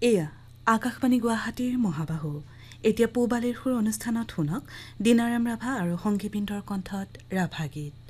এয়া আকাশবাণী গুৱাহাটীৰ মহাবাহু এতিয়া পূবালীৰ সুৰ অনুষ্ঠানত শুনক দিনাৰাম ৰাভা আৰু সংগীপিন্দৰ কণ্ঠত ৰাভা গীত